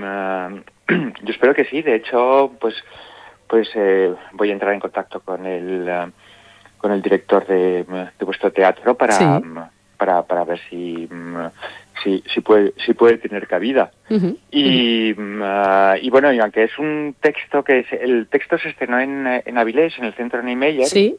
yo espero que sí. De hecho, pues voy a entrar en contacto con el director de vuestro teatro para ver si puede tener cabida. Uh-huh. Y bueno, y aunque es un texto el texto se estrenó en Avilés, en el Centro Niemeyer. Sí.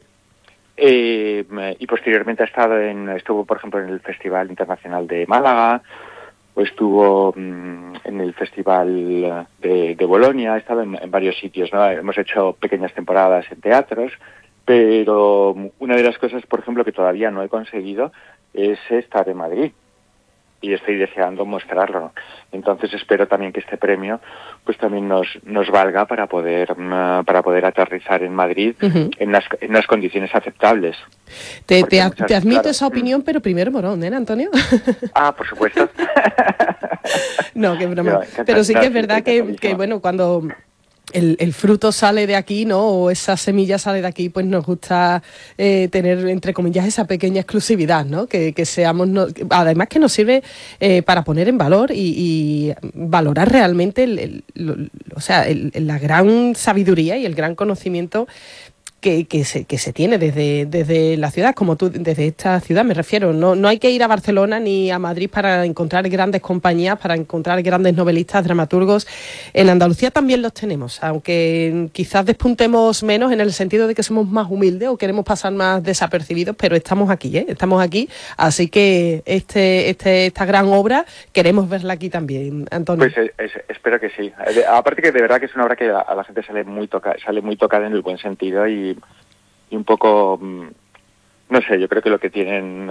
Y posteriormente estuvo, por ejemplo, en el Festival Internacional de Málaga, o estuvo en el Festival de Bolonia, ha estado en varios sitios, ¿no? Hemos hecho pequeñas temporadas en teatros, pero una de las cosas, por ejemplo, que todavía no he conseguido es estar en Madrid. Y estoy deseando mostrarlo. Entonces espero también que este premio pues también nos valga para poder aterrizar en Madrid uh-huh. en unas condiciones aceptables. Te admito esa opinión, pero primero Morón, ¿eh, Antonio? Por supuesto. No, qué broma. Pero sí que es verdad que bueno, cuando el fruto sale de aquí, ¿no? O esa semilla sale de aquí, pues nos gusta tener, entre comillas, esa pequeña exclusividad, ¿no? Que seamos, además que nos sirve para poner en valor y valorar realmente la gran sabiduría y el gran conocimiento que se tiene desde la ciudad, como tú, desde esta ciudad me refiero. No hay que ir a Barcelona ni a Madrid para encontrar grandes compañías, para encontrar grandes novelistas, dramaturgos. En Andalucía también los tenemos, aunque quizás despuntemos menos en el sentido de que somos más humildes o queremos pasar más desapercibidos, pero estamos aquí, estamos aquí, así que esta gran obra queremos verla aquí también, Antonio. Pues espero que sí. Aparte que de verdad que es una obra que a la gente sale muy tocada en el buen sentido y un poco, no sé, yo creo que lo que tienen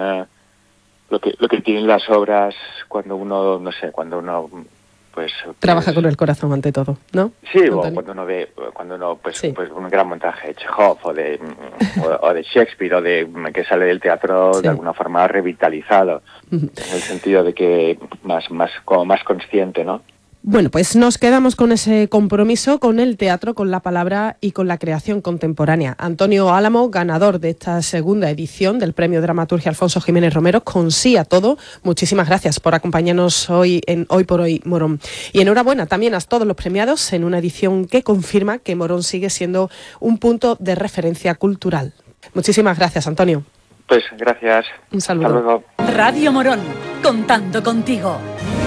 las obras cuando uno pues trabaja con el corazón ante todo, ¿no? Sí, Antonio. O cuando uno pues un gran montaje de Chekhov o de Shakespeare o que sale del teatro de alguna forma revitalizado, en el sentido de que más consciente, ¿no? Bueno, pues nos quedamos con ese compromiso con el teatro, con la palabra y con la creación contemporánea. Antonio Álamo, ganador de esta segunda edición del Premio Dramaturgia Alfonso Jiménez Romero, con Sí a Todo. Muchísimas gracias por acompañarnos hoy en Hoy por Hoy Morón. Y enhorabuena también a todos los premiados en una edición que confirma que Morón sigue siendo un punto de referencia cultural. Muchísimas gracias, Antonio. Pues gracias. Un saludo. Hasta luego. Radio Morón, contando contigo.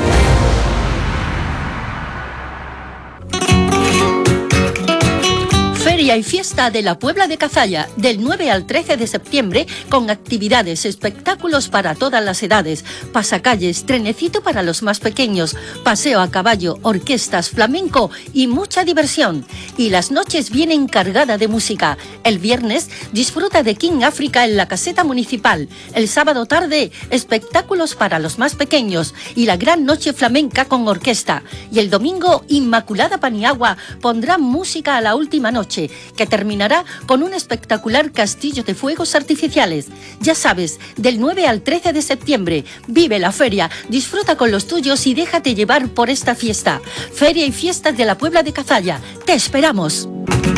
Feria y fiesta de la Puebla de Cazalla, del 9 al 13 de septiembre, con actividades, espectáculos para todas las edades, pasacalles, trenecito para los más pequeños, paseo a caballo, orquestas, flamenco y mucha diversión. Y las noches vienen cargadas de música. El viernes disfruta de King África en la caseta municipal. El sábado tarde, espectáculos para los más pequeños y la gran noche flamenca con orquesta. Y el domingo, Inmaculada Paniagua pondrá música a la última noche, que terminará con un espectacular castillo de fuegos artificiales. Ya sabes, del 9 al 13 de septiembre, vive la feria, disfruta con los tuyos y déjate llevar por esta fiesta. Feria y fiestas de la Puebla de Cazalla. ¡Te esperamos!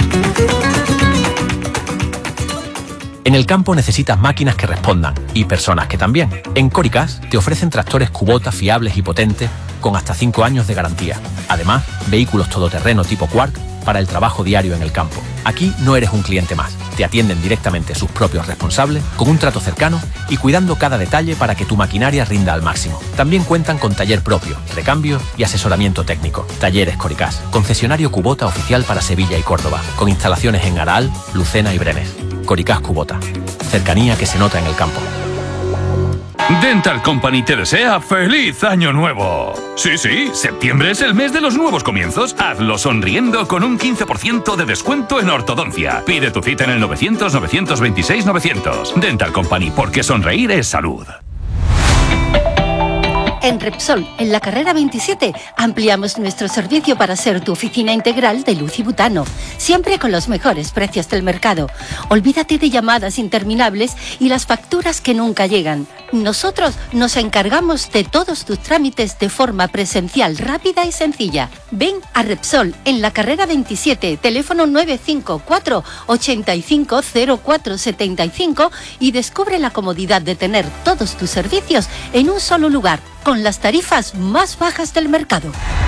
En el campo necesitas máquinas que respondan y personas que también. En Coricas te ofrecen tractores Kubota fiables y potentes con hasta 5 años de garantía. Además, vehículos todoterreno tipo Quark para el trabajo diario en el campo. Aquí no eres un cliente más. Te atienden directamente sus propios responsables, con un trato cercano y cuidando cada detalle para que tu maquinaria rinda al máximo. También cuentan con taller propio, recambio y asesoramiento técnico. Talleres Coricas, concesionario Kubota oficial para Sevilla y Córdoba, con instalaciones en Aral, Lucena y Brenes. Coricas Kubota. Cercanía que se nota en el campo. Dental Company te desea ¡Feliz Año Nuevo! Sí, septiembre es el mes de los nuevos comienzos. Hazlo sonriendo con un 15% de descuento en ortodoncia. Pide tu cita en el 900-926-900. Dental Company, porque sonreír es salud. En Repsol, en la carrera 27, ampliamos nuestro servicio para ser tu oficina integral de luz y butano, siempre con los mejores precios del mercado. Olvídate de llamadas interminables y las facturas que nunca llegan. Nosotros nos encargamos de todos tus trámites de forma presencial, rápida y sencilla. Ven a Repsol, en la carrera 27, teléfono 954 850475 y descubre la comodidad de tener todos tus servicios en un solo lugar, con las tarifas más bajas del mercado.